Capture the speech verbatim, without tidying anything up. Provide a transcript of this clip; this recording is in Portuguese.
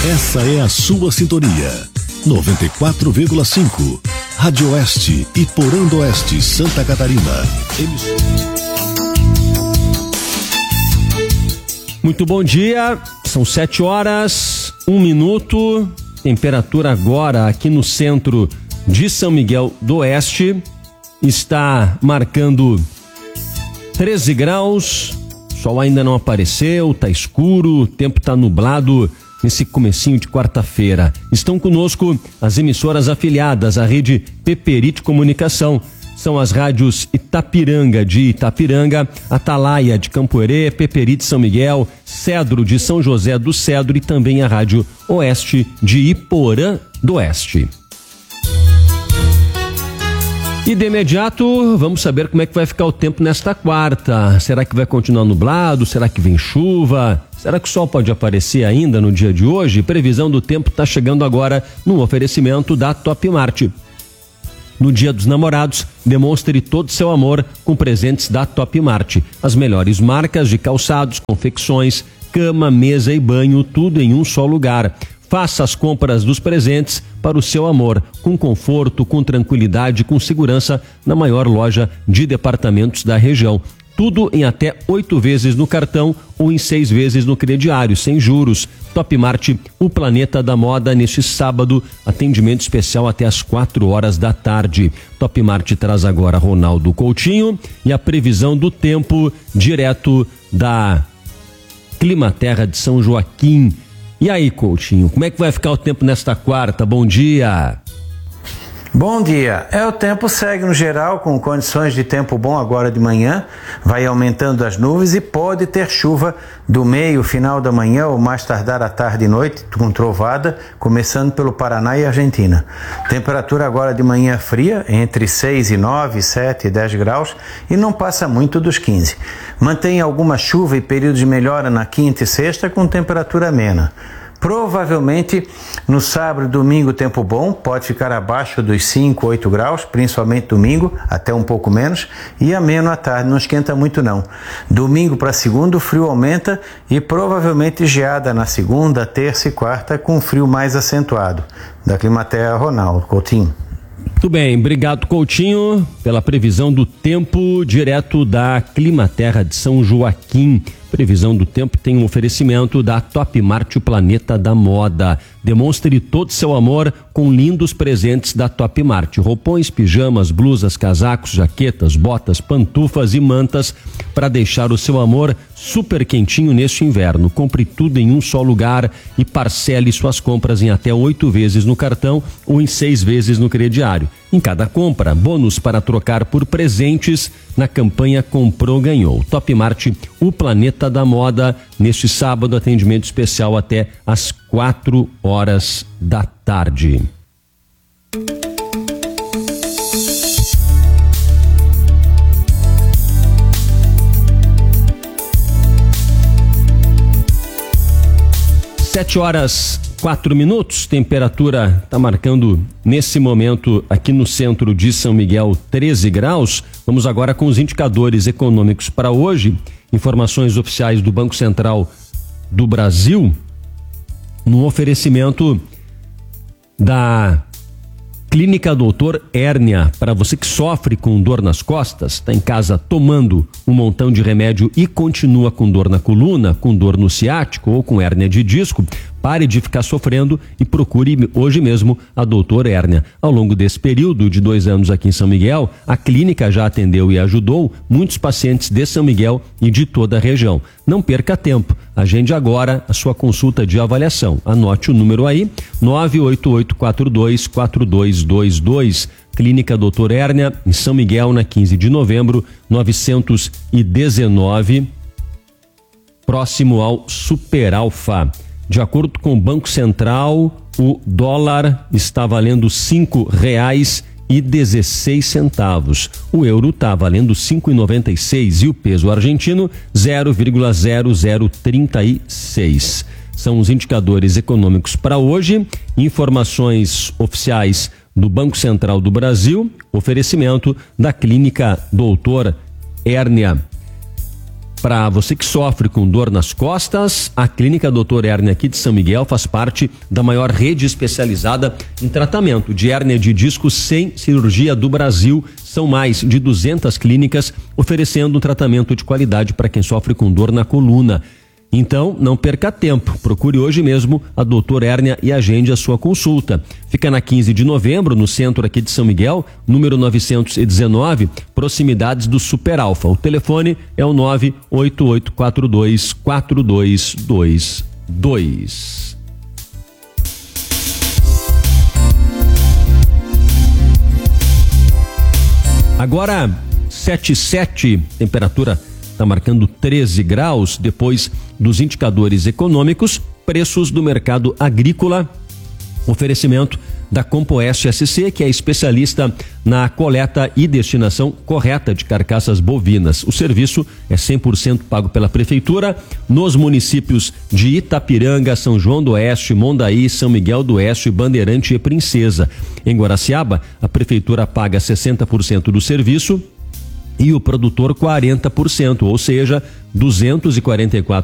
Essa é a sua sintonia. noventa e quatro vírgula cinco. Rádio Oeste, Iporã do Oeste, Santa Catarina. Muito bom dia, são sete horas, um minuto, temperatura agora aqui no centro de São Miguel do Oeste está marcando treze graus, sol ainda não apareceu, tá escuro, o tempo tá nublado nesse comecinho de quarta-feira. Estão conosco as emissoras afiliadas à rede Peperite Comunicação. São as rádios Itapiranga de Itapiranga, Atalaia de Campoerê, Peperite São Miguel, Cedro de São José do Cedro e também a rádio Oeste de Iporã do Oeste. E de imediato, vamos saber como é que vai ficar o tempo nesta quarta. Será que vai continuar nublado? Será que vem chuva? Será que o sol pode aparecer ainda no dia de hoje? Previsão do tempo está chegando agora no oferecimento da Top Mart. No Dia dos Namorados, demonstre todo o seu amor com presentes da Top Mart. As melhores marcas de calçados, confecções, cama, mesa e banho, tudo em um só lugar. Faça as compras dos presentes para o seu amor, com conforto, com tranquilidade, com segurança, na maior loja de departamentos da região. Tudo em até oito vezes no cartão ou em seis vezes no crediário, sem juros. Top Mart, o planeta da moda, neste sábado, atendimento especial até às quatro horas da tarde. Top Mart traz agora Ronaldo Coutinho e a previsão do tempo direto da Climaterra de São Joaquim. E aí, Coutinho, como é que vai ficar o tempo nesta quarta? Bom dia. Bom dia. É, o tempo segue no geral com condições de tempo bom agora de manhã, vai aumentando as nuvens e pode ter chuva do meio, final da manhã ou mais tardar à tarde e noite, com trovada, começando pelo Paraná e Argentina. Temperatura agora de manhã fria, entre seis e nove, sete e dez graus e não passa muito dos quinze. Mantém alguma chuva e períodos de melhora na quinta e sexta com temperatura amena. Provavelmente no sábado e domingo tempo bom, pode ficar abaixo dos cinco, oito graus, principalmente domingo, até um pouco menos, e ameno à tarde, não esquenta muito não. Domingo para segunda o frio aumenta e provavelmente geada na segunda, terça e quarta com frio mais acentuado. Da Climaterra, Ronaldo Coutinho. Muito bem, obrigado Coutinho pela previsão do tempo direto da Climaterra de São Joaquim. Previsão do tempo tem um oferecimento da Top Mart, o planeta da moda. Demonstre todo seu amor com lindos presentes da Top Mart. Roupões, pijamas, blusas, casacos, jaquetas, botas, pantufas e mantas para deixar o seu amor super quentinho neste inverno. Compre tudo em um só lugar e parcele suas compras em até oito vezes no cartão ou em seis vezes no crediário. Em cada compra, bônus para trocar por presentes na campanha Comprou Ganhou. Top Mart, o planeta da moda, neste sábado, atendimento especial até às quatro horas da tarde. Sete horas, quatro minutos, temperatura está marcando nesse momento aqui no centro de São Miguel treze graus. Vamos agora com os indicadores econômicos para hoje. Informações oficiais do Banco Central do Brasil, no oferecimento da Clínica Doutor Hérnia. Para você que sofre com dor nas costas, está em casa tomando um montão de remédio e continua com dor na coluna, com dor no ciático ou com hérnia de disco, pare de ficar sofrendo e procure hoje mesmo a Doutor Hérnia. Ao longo desse período de dois anos aqui em São Miguel, a clínica já atendeu e ajudou muitos pacientes de São Miguel e de toda a região. Não perca tempo, agende agora a sua consulta de avaliação. Anote o número aí, nove oito oito quatro dois quatro dois dois dois. Clínica Doutor Hérnia, em São Miguel, na quinze de novembro, novecentos e dezenove, próximo ao Super Alfa. De acordo com o Banco Central, o dólar está valendo cinco reais e dezesseis centavos. O euro está valendo cinco reais e noventa e seis e o peso argentino zero vírgula zero zero trinta e seis. São os indicadores econômicos para hoje. Informações oficiais do Banco Central do Brasil, oferecimento da Clínica Doutor Hérnia. Para você que sofre com dor nas costas, a Clínica doutor Hérnia aqui de São Miguel faz parte da maior rede especializada em tratamento de hérnia de disco sem cirurgia do Brasil. São mais de duzentas clínicas oferecendo um tratamento de qualidade para quem sofre com dor na coluna. Então, não perca tempo. Procure hoje mesmo a doutor Hérnia e agende a sua consulta. Fica na quinze de novembro, no centro aqui de São Miguel, número novecentos e dezenove, proximidades do Super Alfa. O telefone é o nove oito oito quatro dois quatro dois dois dois. Agora, sete e sete, temperatura está marcando treze graus. Depois dos indicadores econômicos, preços do mercado agrícola, oferecimento da Compoeste S C, que é especialista na coleta e destinação correta de carcaças bovinas. O serviço é cem por cento pago pela prefeitura nos municípios de Itapiranga, São João do Oeste, Mondaí, São Miguel do Oeste, Bandeirante e Princesa. Em Guaraciaba, a prefeitura paga sessenta por cento do serviço e o produtor quarenta por cento, ou seja, duzentos e quarenta e quatro